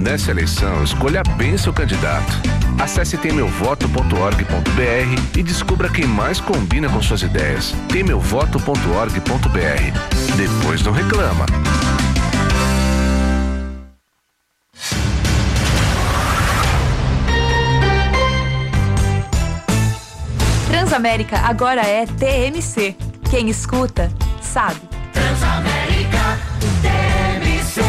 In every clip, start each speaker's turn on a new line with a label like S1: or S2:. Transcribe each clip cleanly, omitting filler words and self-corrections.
S1: Nessa eleição, escolha bem seu candidato. Acesse temeuvoto.org.br e descubra quem mais combina com suas ideias. temeuvoto.org.br. Depois não reclama.
S2: Transamérica agora é TMC. Quem escuta, sabe.
S3: Transamérica TMC.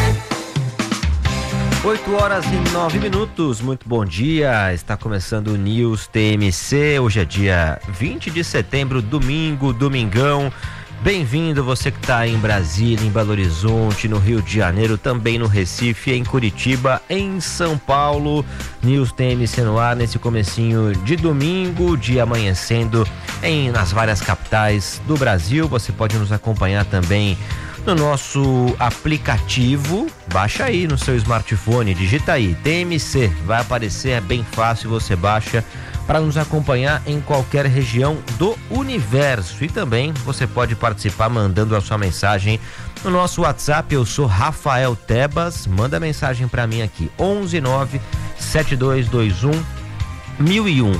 S4: 8h09. Muito bom dia. Está começando o News TMC. Hoje é dia 20 de setembro, domingão. Bem-vindo você que está em Brasília, em Belo Horizonte, no Rio de Janeiro, também no Recife, em Curitiba, em São Paulo. News TMC no ar nesse comecinho de domingo, dia amanhecendo nas várias capitais do Brasil. Você pode nos acompanhar também no nosso aplicativo. Baixa aí no seu smartphone, digita aí TMC, vai aparecer, é bem fácil, você baixa para nos acompanhar em qualquer região do universo. E também você pode participar mandando a sua mensagem no nosso WhatsApp. Eu sou Rafael Tebas, manda mensagem para mim aqui, 11972211001,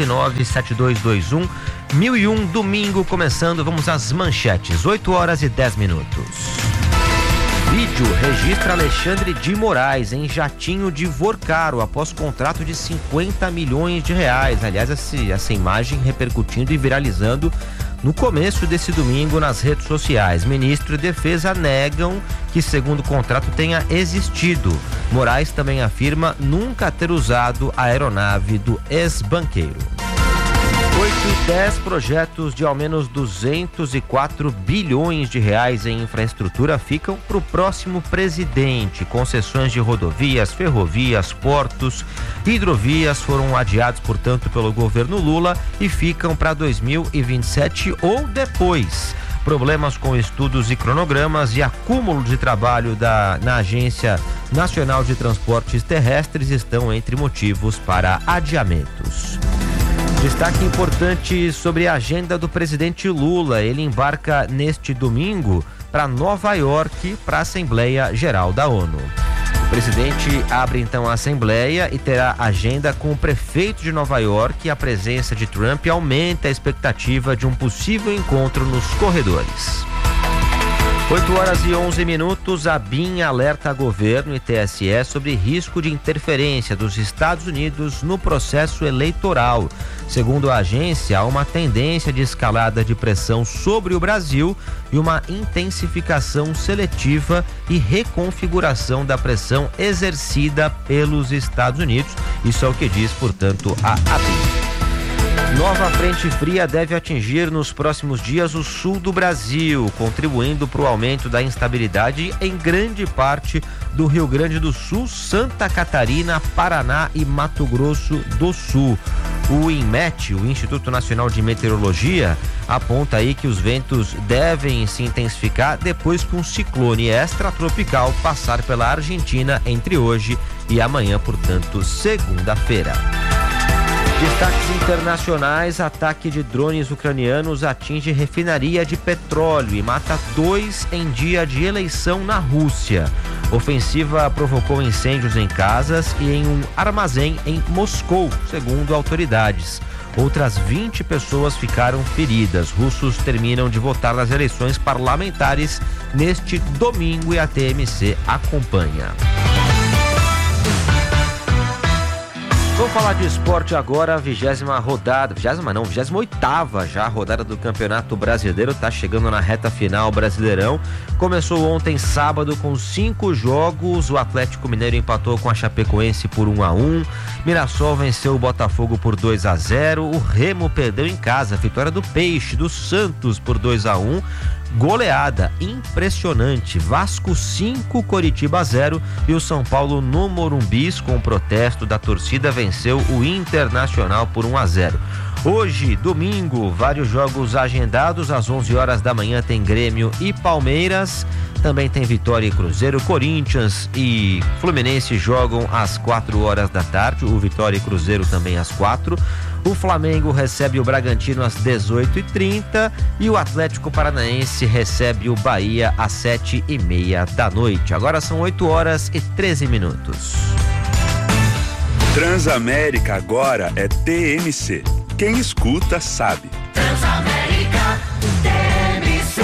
S4: 11972211001. Domingo começando, vamos às manchetes, 8h10. Vídeo registra Alexandre de Moraes em jatinho de Vorcaro após contrato de R$50 milhões. Aliás, essa imagem repercutindo e viralizando no começo desse domingo nas redes sociais. Ministro e Defesa negam que segundo contrato tenha existido. Moraes também afirma nunca ter usado a aeronave do ex-banqueiro. 8 e 10 projetos de ao menos R$204 bilhões em infraestrutura ficam para o próximo presidente. Concessões de rodovias, ferrovias, portos, hidrovias foram adiados, portanto, pelo governo Lula e ficam para 2027 ou depois. Problemas com estudos e cronogramas e acúmulo de trabalho na Agência Nacional de Transportes Terrestres estão entre motivos para adiamentos. Destaque importante sobre a agenda do presidente Lula. Ele embarca neste domingo para Nova York para a Assembleia Geral da ONU. O presidente abre então a Assembleia e terá agenda com o prefeito de Nova York. A presença de Trump aumenta a expectativa de um possível encontro nos corredores. 8h11, a BIM alerta governo e TSE sobre risco de interferência dos Estados Unidos no processo eleitoral. Segundo a agência, há uma tendência de escalada de pressão sobre o Brasil e uma intensificação seletiva e reconfiguração da pressão exercida pelos Estados Unidos. Isso é o que diz, portanto, a BIM. Nova frente fria deve atingir nos próximos dias o sul do Brasil, contribuindo para o aumento da instabilidade em grande parte do Rio Grande do Sul, Santa Catarina, Paraná e Mato Grosso do Sul. O INMET, o Instituto Nacional de Meteorologia, aponta aí que os ventos devem se intensificar depois que um ciclone extratropical passar pela Argentina entre hoje e amanhã, portanto, segunda-feira. Destaques internacionais: ataque de drones ucranianos atinge refinaria de petróleo e mata 2 em dia de eleição na Rússia. Ofensiva provocou incêndios em casas e em um armazém em Moscou, segundo autoridades. Outras 20 pessoas ficaram feridas. Russos terminam de votar nas eleições parlamentares neste domingo e a TMC acompanha. Vamos falar de esporte agora, 28ª já rodada do Campeonato Brasileiro, está chegando na reta final. Brasileirão começou ontem, sábado, com 5 jogos. O Atlético Mineiro empatou com a Chapecoense por 1-1, Mirassol venceu o Botafogo por 2-0, o Remo perdeu em casa, vitória do Peixe, do Santos por 2-1. Goleada impressionante, Vasco 5, Coritiba 0 e o São Paulo no Morumbis, com protesto da torcida, venceu o Internacional por 1-0. Hoje, domingo, vários jogos agendados. Às 11 horas da manhã tem Grêmio e Palmeiras. Também tem Vitória e Cruzeiro. Corinthians e Fluminense jogam às 4 horas da tarde. O Vitória e Cruzeiro também às 4. O Flamengo recebe o Bragantino às 18h30 e o Atlético Paranaense recebe o Bahia às 7h30 da noite. Agora são 8h13.
S1: Transamérica agora é TMC. Quem escuta sabe.
S3: Transamérica TMC.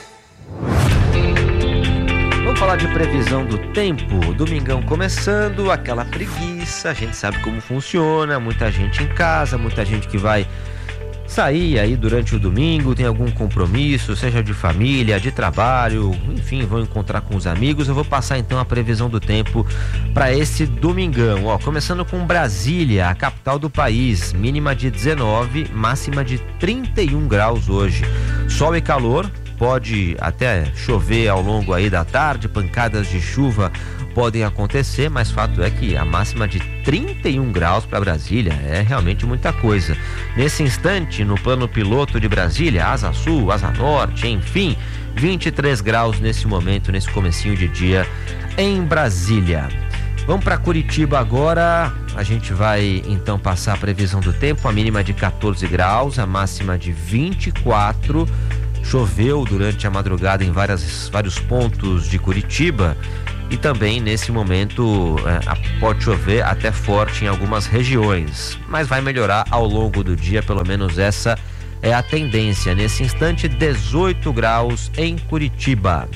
S4: Vamos falar de previsão do tempo. Domingão começando, aquela preguiça, a gente sabe como funciona, muita gente em casa, muita gente que vai sair aí durante o domingo, tem algum compromisso, seja de família, de trabalho, enfim, vão encontrar com os amigos. Eu vou passar então a previsão do tempo para esse domingão, começando com Brasília, a capital do país, mínima de 19, máxima de 31 graus hoje. Sol e calor, pode até chover ao longo aí da tarde, pancadas de chuva podem acontecer, mas fato é que a máxima de 31 graus para Brasília é realmente muita coisa. Nesse instante, no plano piloto de Brasília, asa sul, asa norte, enfim, 23 graus nesse momento, nesse comecinho de dia em Brasília. Vamos para Curitiba agora, a gente vai então passar a previsão do tempo, a mínima de 14 graus, a máxima de 24. Choveu durante a madrugada em vários pontos de Curitiba e também nesse momento pode chover até forte em algumas regiões, mas vai melhorar ao longo do dia, pelo menos essa é a tendência. Nesse instante, 18 graus em Curitiba.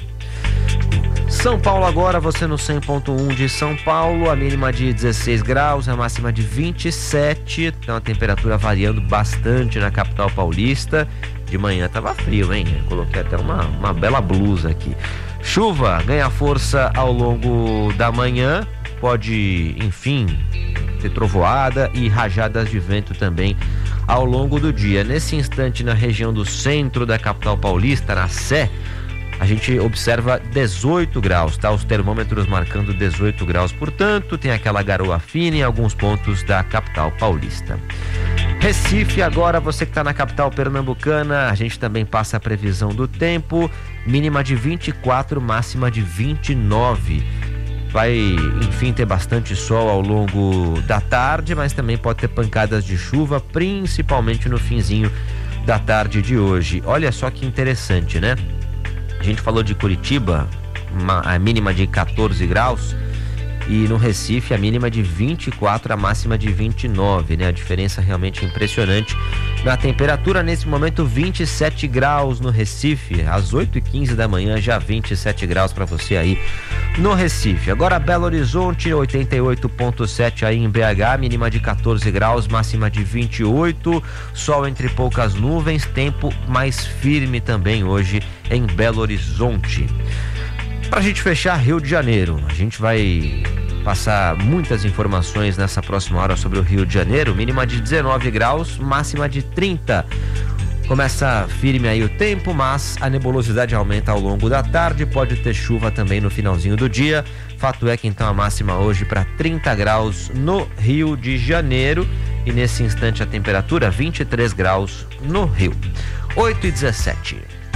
S4: São Paulo agora, você no 100.1 de São Paulo, a mínima de 16 graus, a máxima de 27, então a temperatura variando bastante na capital paulista. De manhã tava frio, hein? Eu coloquei até uma bela blusa aqui. Chuva ganha força ao longo da manhã, pode, enfim, ter trovoada e rajadas de vento também ao longo do dia. Nesse instante, na região do centro da capital paulista, na Sé, a gente observa 18 graus, tá? Os termômetros marcando 18 graus, portanto, tem aquela garoa fina em alguns pontos da capital paulista. Recife agora, você que está na capital pernambucana, a gente também passa a previsão do tempo, mínima de 24, máxima de 29. Vai, enfim, ter bastante sol ao longo da tarde, mas também pode ter pancadas de chuva, principalmente no finzinho da tarde de hoje. Olha só que interessante, né? A gente falou de Curitiba, a mínima de 14 graus, e no Recife a mínima de 24, a máxima de 29, né? A diferença realmente impressionante na temperatura. Nesse momento, 27 graus no Recife, às 8h15 da manhã, já 27 graus para você aí no Recife. Agora Belo Horizonte, 88.7 aí em BH, mínima de 14 graus, máxima de 28, sol entre poucas nuvens, tempo mais firme também hoje em Belo Horizonte. Pra gente fechar, Rio de Janeiro, a gente vai passar muitas informações nessa próxima hora sobre o Rio de Janeiro, mínima de 19 graus, máxima de 30. Começa firme aí o tempo, mas a nebulosidade aumenta ao longo da tarde, pode ter chuva também no finalzinho do dia. Fato é que então a máxima hoje para 30 graus no Rio de Janeiro e nesse instante a temperatura 23 graus no Rio. 8h17.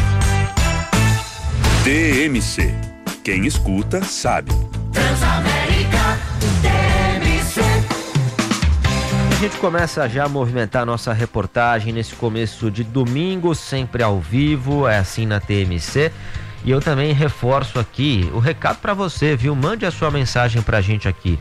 S1: TMC. Quem escuta sabe.
S3: Transamérica TMC.
S4: A gente começa já a movimentar a nossa reportagem nesse começo de domingo, sempre ao vivo, é assim na TMC. E eu também reforço aqui o recado para você, viu? Mande a sua mensagem pra gente aqui,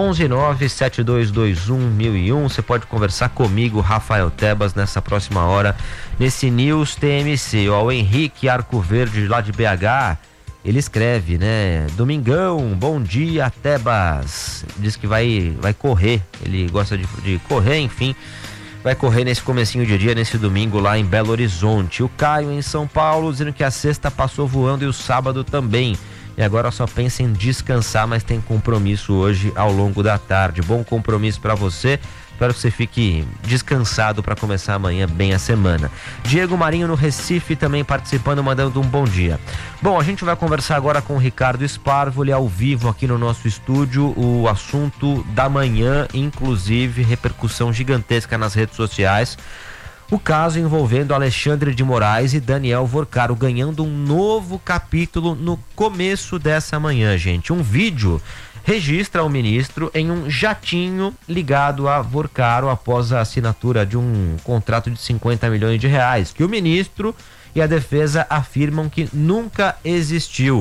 S4: 11972211001. Você pode conversar comigo, Rafael Tebas, nessa próxima hora, nesse News TMC. O Henrique Arco Verde, lá de BH, ele escreve, né? Domingão, bom dia, Tebas. Diz que vai correr, ele gosta de correr, enfim. Vai correr nesse comecinho de dia, nesse domingo lá em Belo Horizonte. O Caio em São Paulo, dizendo que a sexta passou voando e o sábado também. E agora só pensa em descansar, mas tem compromisso hoje ao longo da tarde. Bom compromisso para você. Espero que você fique descansado para começar amanhã bem a semana. Diego Marinho no Recife também participando, mandando um bom dia. Bom, a gente vai conversar agora com o Ricardo Sparvoli ao vivo aqui no nosso estúdio. O assunto da manhã, inclusive repercussão gigantesca nas redes sociais. O caso envolvendo Alexandre de Moraes e Daniel Vorcaro ganhando um novo capítulo no começo dessa manhã, gente. Um vídeo registra o ministro em um jatinho ligado a Vorcaro após a assinatura de um contrato de 50 milhões de reais, que o ministro e a defesa afirmam que nunca existiu.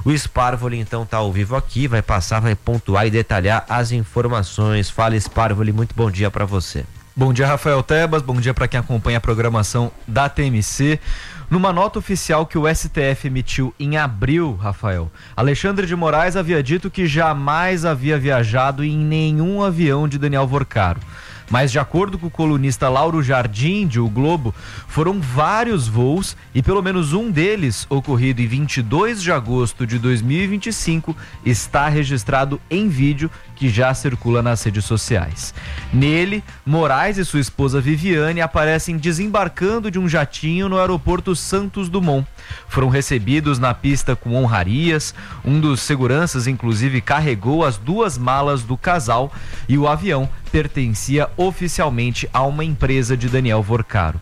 S4: O Sparvoli então está ao vivo aqui, vai passar, vai pontuar e detalhar as informações. Fala, Sparvoli, muito bom dia para você.
S5: Bom dia, Rafael Tebas, bom dia para quem acompanha a programação da TMC. Numa nota oficial que o STF emitiu em abril, Rafael, Alexandre de Moraes havia dito que jamais havia viajado em nenhum avião de Daniel Vorcaro. Mas, de acordo com o colunista Lauro Jardim, de O Globo, foram vários voos e pelo menos um deles, ocorrido em 22 de agosto de 2025, está registrado em vídeo que já circula nas redes sociais. Nele, Moraes e sua esposa Viviane aparecem desembarcando de um jatinho no aeroporto Santos Dumont. Foram recebidos na pista com honrarias, um dos seguranças inclusive carregou as 2 malas do casal e o avião pertencia oficialmente a uma empresa de Daniel Vorcaro.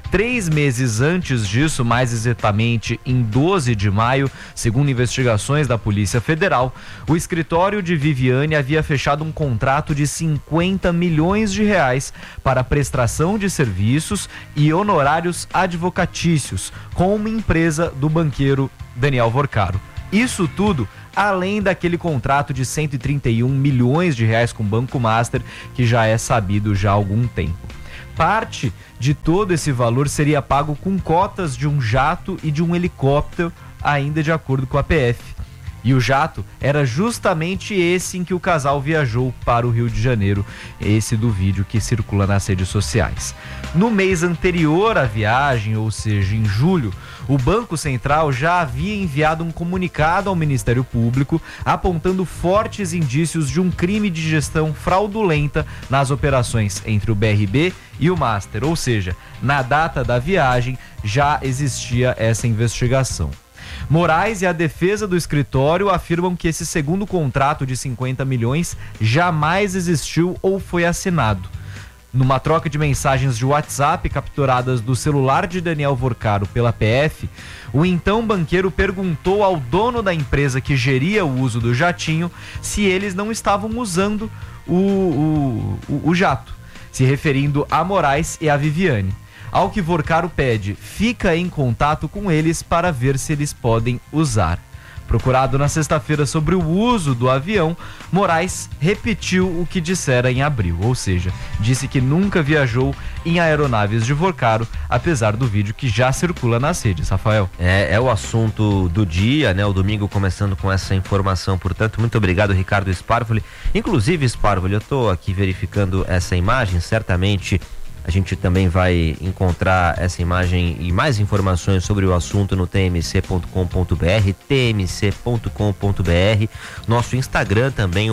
S5: 3 meses antes disso, mais exatamente em 12 de maio, segundo investigações da Polícia Federal, o escritório de Viviane havia fechado um contrato de 50 milhões de reais para prestação de serviços e honorários advocatícios com uma empresa do banqueiro Daniel Vorcaro. Isso tudo além daquele contrato de 131 milhões de reais com o Banco Master, que já é sabido já há algum tempo. Parte de todo esse valor seria pago com cotas de um jato e de um helicóptero, ainda de acordo com a PF. E o jato era justamente esse em que o casal viajou para o Rio de Janeiro, esse do vídeo que circula nas redes sociais. No mês anterior à viagem, ou seja, em julho, o Banco Central já havia enviado um comunicado ao Ministério Público apontando fortes indícios de um crime de gestão fraudulenta nas operações entre o BRB e o Master, ou seja, na data da viagem já existia essa investigação. Moraes e a defesa do escritório afirmam que esse segundo contrato de 50 milhões jamais existiu ou foi assinado. Numa troca de mensagens de WhatsApp capturadas do celular de Daniel Vorcaro pela PF, o então banqueiro perguntou ao dono da empresa que geria o uso do jatinho se eles não estavam usando o jato, se referindo a Moraes e a Viviane. Ao que Vorcaro pede, fica em contato com eles para ver se eles podem usar. Procurado na sexta-feira sobre o uso do avião, Moraes repetiu o que dissera em abril, ou seja, disse que nunca viajou em aeronaves de Vorcaro, apesar do vídeo que já circula nas redes, Rafael.
S4: É o assunto do dia, né? O domingo começando com essa informação, portanto, muito obrigado, Ricardo Sparvoli. Inclusive, Sparvoli, eu estou aqui verificando essa imagem, certamente a gente também vai encontrar essa imagem e mais informações sobre o assunto no tmc.com.br, tmc.com.br, nosso Instagram também, o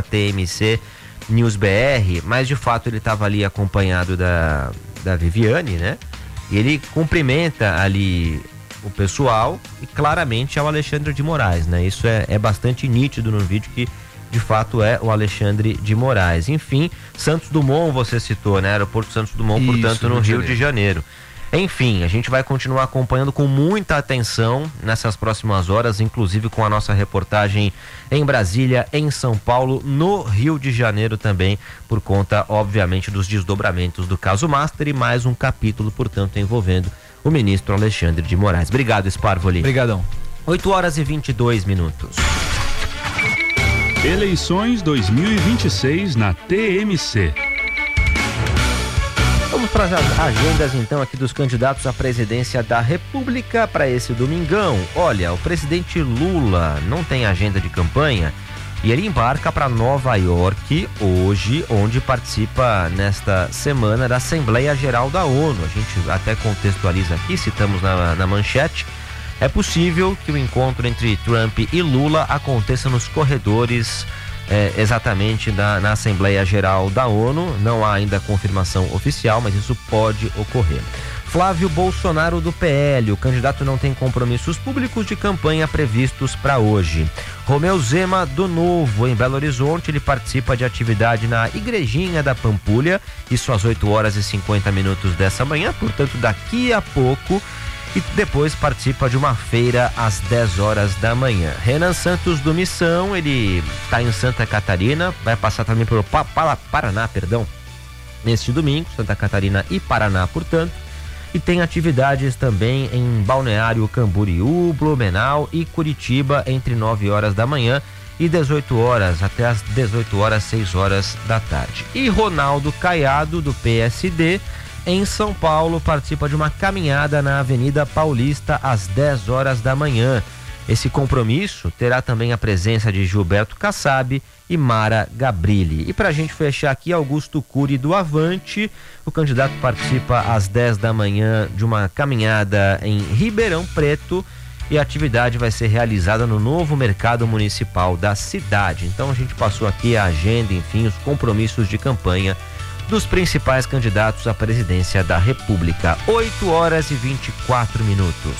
S4: @tmcnewsbr, mas de fato ele estava ali acompanhado da Viviane, né? E ele cumprimenta ali o pessoal e claramente é o Alexandre de Moraes, né? Isso é bastante nítido no vídeo que de fato é o Alexandre de Moraes. Enfim, Santos Dumont você citou, né? Aeroporto Santos Dumont, isso, portanto, no Rio de Janeiro. Enfim, a gente vai continuar acompanhando com muita atenção nessas próximas horas, inclusive com a nossa reportagem em Brasília, em São Paulo, no Rio de Janeiro também, por conta, obviamente, dos desdobramentos do caso Master e mais um capítulo, portanto, envolvendo o ministro Alexandre de Moraes. Obrigado, Sparvoli.
S5: Obrigadão.
S4: 8h22.
S6: Eleições 2026 na TMC.
S4: Vamos para as agendas então aqui dos candidatos à presidência da República para esse domingão. Olha, o presidente Lula não tem agenda de campanha e ele embarca para Nova York hoje, onde participa nesta semana da Assembleia Geral da ONU. A gente até contextualiza aqui, citamos na manchete. É possível que o encontro entre Trump e Lula aconteça nos corredores exatamente na Assembleia Geral da ONU. Não há ainda confirmação oficial, mas isso pode ocorrer. Flávio Bolsonaro do PL, o candidato não tem compromissos públicos de campanha previstos para hoje. Romeu Zema do Novo, em Belo Horizonte, ele participa de atividade na Igrejinha da Pampulha, isso às 8h50 dessa manhã, portanto daqui a pouco. E depois participa de uma feira às 10 horas da manhã. Renan Santos do Missão, ele está em Santa Catarina, vai passar também pelo Paraná, neste domingo, Santa Catarina e Paraná, portanto. E tem atividades também em Balneário Camboriú, Blumenau e Curitiba entre 9 horas da manhã e 18 horas, até as 18 horas, 6 horas da tarde. E Ronaldo Caiado, do PSD, em São Paulo, participa de uma caminhada na Avenida Paulista às 10 horas da manhã. Esse compromisso terá também a presença de Gilberto Kassab e Mara Gabrilli. E para a gente fechar aqui, Augusto Cury, do Avante, o candidato participa às 10 da manhã de uma caminhada em Ribeirão Preto, e a atividade vai ser realizada no novo mercado municipal da cidade. Então a gente passou aqui a agenda, enfim, os compromissos de campanha dos principais candidatos à presidência da República. 8 horas e 24 minutos.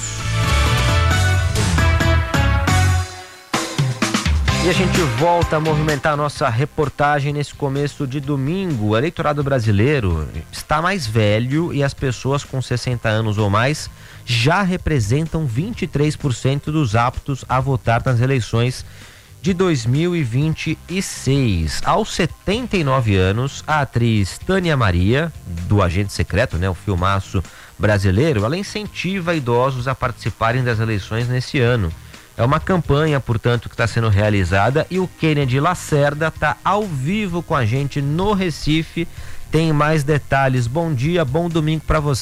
S4: E a gente volta a movimentar a nossa reportagem nesse começo de domingo. O eleitorado brasileiro está mais velho e as pessoas com 60 anos ou mais já representam 23% dos aptos a votar nas eleições de 2026. Aos 79 anos, a atriz Tânia Maria, do Agente Secreto, o filmaço brasileiro, ela incentiva idosos a participarem das eleições nesse ano. É uma campanha, portanto, que está sendo realizada, e o Kennedy Lacerda está ao vivo com a gente no Recife. Tem mais detalhes. Bom dia, bom domingo para você.